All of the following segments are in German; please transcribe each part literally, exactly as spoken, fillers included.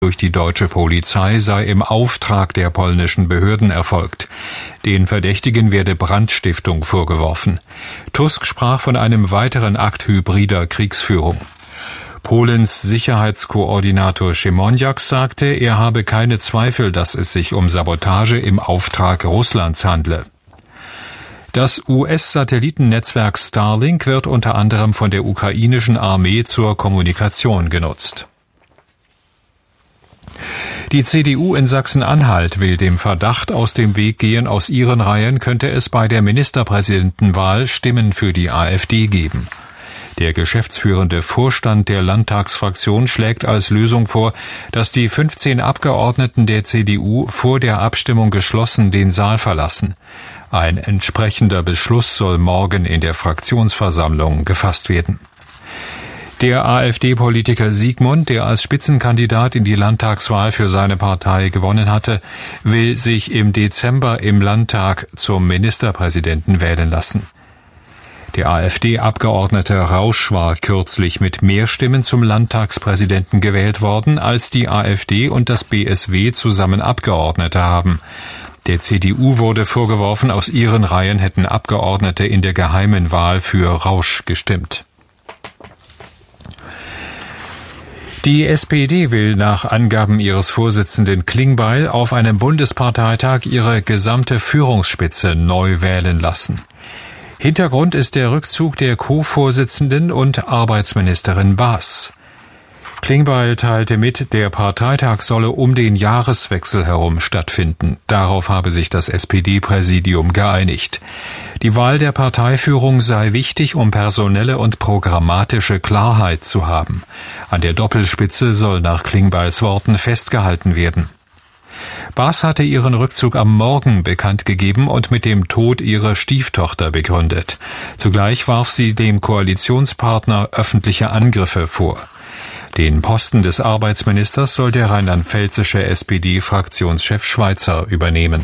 durch die deutsche Polizei sei im Auftrag der polnischen Behörden erfolgt. Den Verdächtigen werde Brandstiftung vorgeworfen. Tusk sprach von einem weiteren Akt hybrider Kriegsführung. Polens Sicherheitskoordinator Siemoniak sagte, er habe keine Zweifel, dass es sich um Sabotage im Auftrag Russlands handle. Das U S-Satellitennetzwerk Starlink wird unter anderem von der ukrainischen Armee zur Kommunikation genutzt. Die C D U in Sachsen-Anhalt will dem Verdacht aus dem Weg gehen, aus ihren Reihen könnte es bei der Ministerpräsidentenwahl Stimmen für die AfD geben. Der geschäftsführende Vorstand der Landtagsfraktion schlägt als Lösung vor, dass die fünfzehn Abgeordneten der C D U vor der Abstimmung geschlossen den Saal verlassen. Ein entsprechender Beschluss soll morgen in der Fraktionsversammlung gefasst werden. Der AfD-Politiker Siegmund, der als Spitzenkandidat in die Landtagswahl für seine Partei gewonnen hatte, will sich im Dezember im Landtag zum Ministerpräsidenten wählen lassen. Der AfD-Abgeordnete Rausch war kürzlich mit mehr Stimmen zum Landtagspräsidenten gewählt worden, als die AfD und das B S W zusammen Abgeordnete haben. Der C D U wurde vorgeworfen, aus ihren Reihen hätten Abgeordnete in der geheimen Wahl für Rausch gestimmt. Die S P D will nach Angaben ihres Vorsitzenden Klingbeil auf einem Bundesparteitag ihre gesamte Führungsspitze neu wählen lassen. Hintergrund ist der Rückzug der Co-Vorsitzenden und Arbeitsministerin Baas. Klingbeil teilte mit, der Parteitag solle um den Jahreswechsel herum stattfinden. Darauf habe sich das S P D-Präsidium geeinigt. Die Wahl der Parteiführung sei wichtig, um personelle und programmatische Klarheit zu haben. An der Doppelspitze soll nach Klingbeils Worten festgehalten werden. Baas hatte ihren Rückzug am Morgen bekannt gegeben und mit dem Tod ihrer Stieftochter begründet. Zugleich warf sie dem Koalitionspartner öffentliche Angriffe vor. Den Posten des Arbeitsministers soll der rheinland-pfälzische S P D-Fraktionschef Schweizer übernehmen.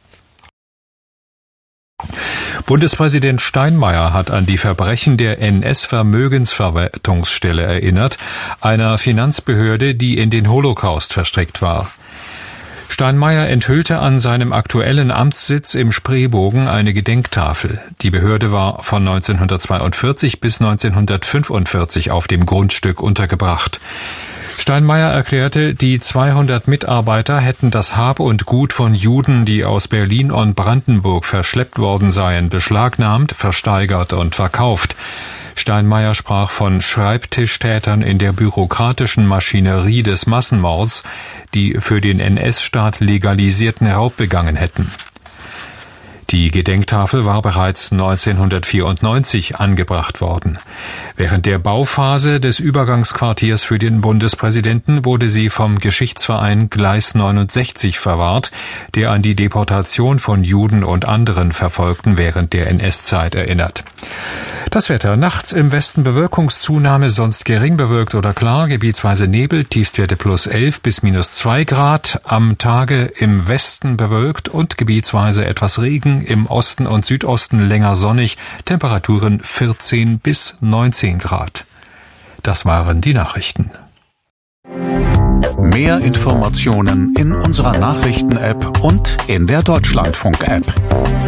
Bundespräsident Steinmeier hat an die Verbrechen der N S-Vermögensverwaltungsstelle erinnert, einer Finanzbehörde, die in den Holocaust verstrickt war. Steinmeier enthüllte an seinem aktuellen Amtssitz im Spreebogen eine Gedenktafel. Die Behörde war von neunzehnhundertzweiundvierzig bis neunzehnhundertfünfundvierzig auf dem Grundstück untergebracht. Steinmeier erklärte, die zweihundert Mitarbeiter hätten das Hab und Gut von Juden, die aus Berlin und Brandenburg verschleppt worden seien, beschlagnahmt, versteigert und verkauft. Steinmeier sprach von Schreibtischtätern in der bürokratischen Maschinerie des Massenmords, die für den N S-Staat legalisierten Raub begangen hätten. Die Gedenktafel war bereits neunzehnhundertvierundneunzig angebracht worden. Während der Bauphase des Übergangsquartiers für den Bundespräsidenten wurde sie vom Geschichtsverein Gleis neunundsechzig verwahrt, der an die Deportation von Juden und anderen Verfolgten während der N S-Zeit erinnert. Das Wetter: nachts im Westen Bewölkungszunahme, sonst gering bewölkt oder klar, gebietsweise Nebel, Tiefstwerte plus elf bis minus zwei Grad. Am Tage im Westen bewölkt und gebietsweise etwas Regen, im Osten und Südosten länger sonnig, Temperaturen vierzehn bis neunzehn Grad. Das waren die Nachrichten. Mehr Informationen in unserer Nachrichten-App und in der Deutschlandfunk-App.